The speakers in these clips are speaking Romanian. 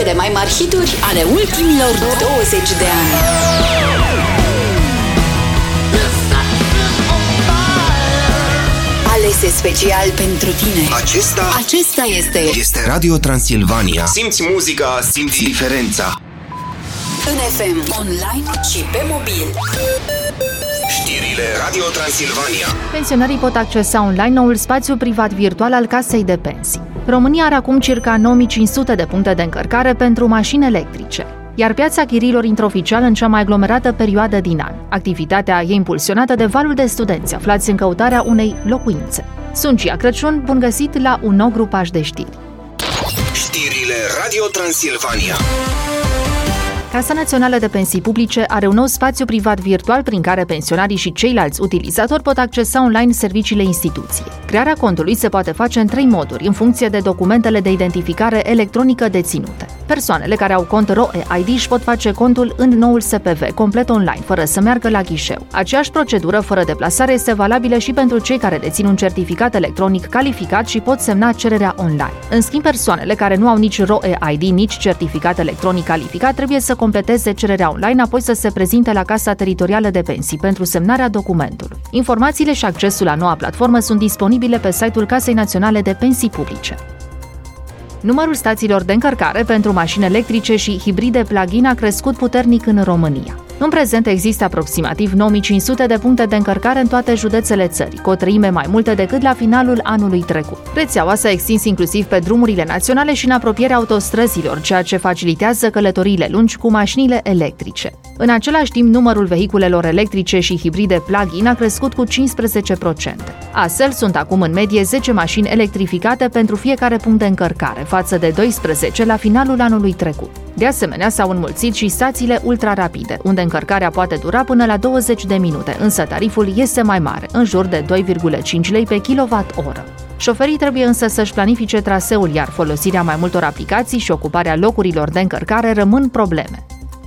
Cele mai mari hituri ale ultimilor 20 de ani. Alese special pentru tine. Acesta este Radio Transilvania. Simți muzica, simți diferența. în FM, online și pe mobil. Știrile Radio Transilvania. Pensionarii pot accesa online noul spațiu privat virtual al Casei de Pensii. România are acum circa 9500 de puncte de încărcare pentru mașini electrice, iar piața chiriilor intră oficial în cea mai aglomerată perioadă din an. Activitatea e impulsionată de valul de studenți aflați în căutarea unei locuințe. Sunt Gia Crăciun, bun găsit la un nou grupaj de știri. Știrile Radio Transilvania. Casa Națională de Pensii Publice are un nou spațiu privat virtual prin care pensionarii și ceilalți utilizatori pot accesa online serviciile instituției. Crearea contului se poate face în 3 moduri, în funcție de documentele de identificare electronică deținute. Persoanele care au cont ROE-ID își pot face contul în noul SPV, complet online, fără să meargă la ghișeu. Aceeași procedură fără deplasare este valabilă și pentru cei care dețin un certificat electronic calificat și pot semna cererea online. În schimb, persoanele care nu au nici ROE-ID, nici certificat electronic calificat trebuie să completeze cererea online, apoi să se prezinte la Casa Teritorială de Pensii pentru semnarea documentului. Informațiile și accesul la noua platformă sunt disponibile pe site-ul Casei Naționale de Pensii Publice. Numărul stațiilor de încărcare pentru mașini electrice și hibride plug-in a crescut puternic în România. În prezent există aproximativ 9500 de puncte de încărcare în toate județele țării, cu o treime mai multe decât la finalul anului trecut. Rețeaua s-a extins inclusiv pe drumurile naționale și în apropierea autostrăzilor, ceea ce facilitează călătoriile lungi cu mașinile electrice. În același timp, numărul vehiculelor electrice și hibride plug-in a crescut cu 15%. Astfel, sunt acum în medie 10 mașini electrificate pentru fiecare punct de încărcare, față de 12 la finalul anului trecut. De asemenea, s-au înmulțit și stațiile ultrarapide, unde încărcarea poate dura până la 20 de minute, însă tariful este mai mare, în jur de 2,5 lei pe kWh. Șoferii trebuie însă să-și planifice traseul, iar folosirea mai multor aplicații și ocuparea locurilor de încărcare rămân probleme.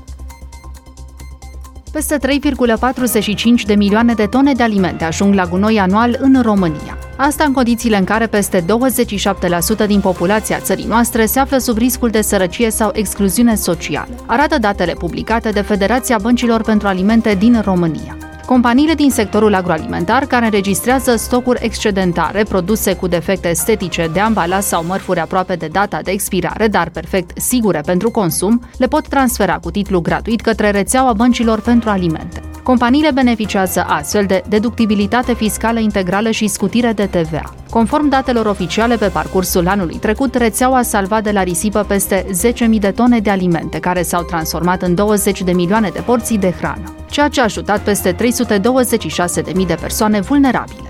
Peste 3,45 de milioane de tone de alimente ajung la gunoi anual în România. Asta în condițiile în care peste 27% din populația țării noastre se află sub riscul de sărăcie sau excluziune socială, arată datele publicate de Federația Băncilor pentru Alimente din România. Companiile din sectorul agroalimentar care înregistrează stocuri excedentare, produse cu defecte estetice de ambalaj sau mărfuri aproape de data de expirare, dar perfect sigure pentru consum, le pot transfera cu titlu gratuit către rețeaua băncilor pentru alimente. Companiile beneficiază astfel de deductibilitate fiscală integrală și scutire de TVA. Conform datelor oficiale, pe parcursul anului trecut, rețeaua a salvat de la risipă peste 10.000 de tone de alimente, care s-au transformat în 20 de milioane de porții de hrană, ceea ce a ajutat peste 326.000 de persoane vulnerabile.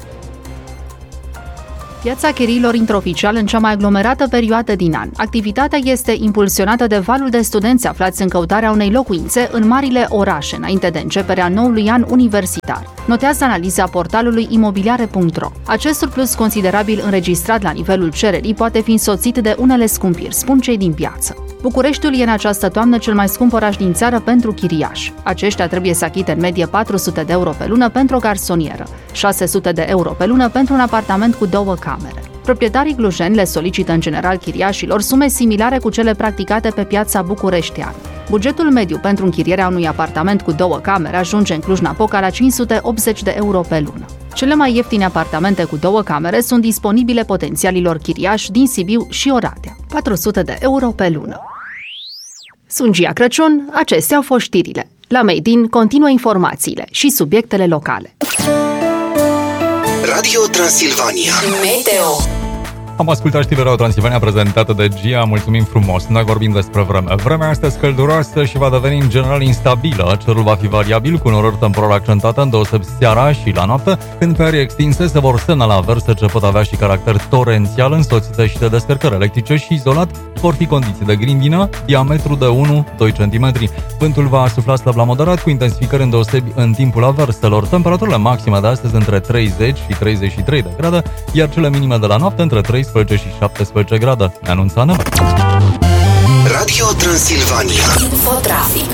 Piața chiriilor intră oficial în cea mai aglomerată perioadă din an. Activitatea este impulsionată de valul de studenți aflați în căutarea unei locuințe în marile orașe, înainte de începerea noului an universitar, notează analiza portalului imobiliare.ro. Acest surplus considerabil înregistrat la nivelul cererii poate fi însoțit de unele scumpiri, spun cei din piață. Bucureștiul e în această toamnă cel mai scump oraș din țară pentru chiriași. Aceștia trebuie să achite în medie 400 de euro pe lună pentru o garsonieră, 600 de euro pe lună pentru un apartament cu 2 camere. Proprietarii glujeni le solicită în general chiriașilor sume similare cu cele practicate pe piața bucureșteană. Bugetul mediu pentru închirierea unui apartament cu 2 camere ajunge în Cluj-Napoca la 580 de euro pe lună. Cele mai ieftine apartamente cu 2 camere sunt disponibile potențialilor chiriași din Sibiu și Oradea, 400 de euro pe lună. Sunt Gia Crăciun, acestea au fost știrile. La Made In continuă informațiile și subiectele locale. Radio Transilvania. Meteo. Am ascultat știrile Radio Transilvania prezentată de Gia, mulțumim frumos. Noi vorbim despre vreme. Vremea este scălduroasă și va deveni în general instabilă. Cerul va fi variabil cu norări temporale accentate, îndeosebi seara și la noapte, când pe arii extinse se vor semnala averse ce pot avea și caracter torențial, însoțite și de descărcări electrice și izolat vor fi condiții de grindină, diametru de 1-2 cm. Vântul va sufla slab la moderat, cu intensificări îndeosebi în timpul averselor. Temperaturile maxime de astăzi între 30 și 33 de grade, iar cele minime de la noapte între 13 și 17 grade. Ne anunță Ana. Radio Transilvania. Infotrafic.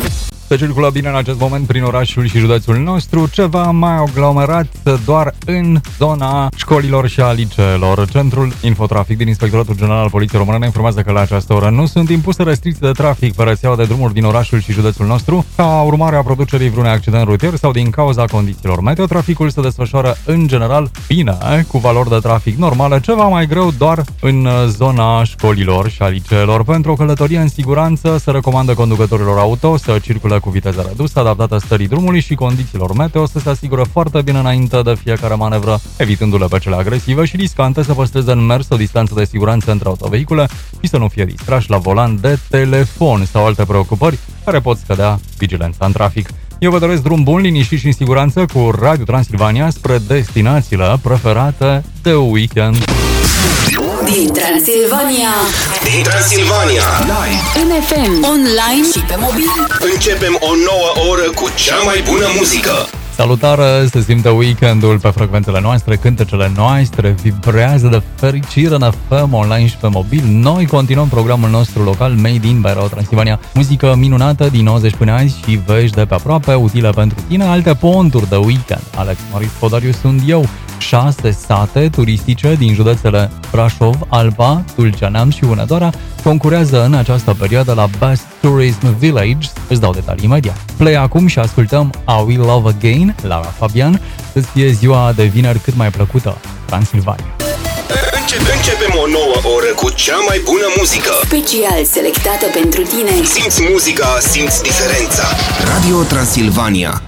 Se circulă bine în acest moment prin orașul și județul nostru, ceva mai aglomerat doar în zona școlilor și a liceelor. Centrul Infotrafic din Inspectoratul General al Poliției Române ne informează că la această oră nu sunt impuse restricții de trafic pe rețeaua de drumuri din orașul și județul nostru, ca urmare a producerii vreunui accident rutier sau din cauza condițiilor meteo. Traficul se desfășoară în general bine, cu valori de trafic normale, ceva mai greu doar în zona școlilor și a liceelor. Pentru o călătorie în siguranță se recomandă conducătorilor auto să circule cu viteză redusă, adaptată stării drumului și condițiilor meteo, să se asigură foarte bine înainte de fiecare manevră, evitându-le pe cele agresive și riscante, să păstreze în mers o distanță de siguranță între autovehicule și să nu fie distrași la volan de telefon sau alte preocupări care pot scădea vigilența în trafic. Eu vă doresc drum bun, liniștit și în siguranță cu Radio Transilvania spre destinațiile preferate de weekend. Din Transilvania. Din Transilvania. Live. În FM, online și pe mobil. Începem o nouă oră cu cea mai bună muzică. Salutare, se simte weekendul pe frecvențele noastre, cântecele noastre vibrează de fericire în FM, online și pe mobil. Noi continuăm programul nostru local Made in by Radio Transilvania. Muzică minunată din 90 până azi și vești de pe aproape, utile pentru tine, alte ponturi de weekend. Alex Maris Podariu sunt eu. 6 sate turistice din județele Brașov, Alba, Tulcea Neamț și Hunedoara concurează în această perioadă la Best Tourism Village. Îți dau detalii imediat. Play acum și ascultăm I Will Love Again, Lara Fabian, să-ți fie ziua de vineri cât mai plăcută, Transilvania. Începem o nouă oră cu cea mai bună muzică. Special selectată pentru tine. Simți muzica, simți diferența. Radio Transilvania.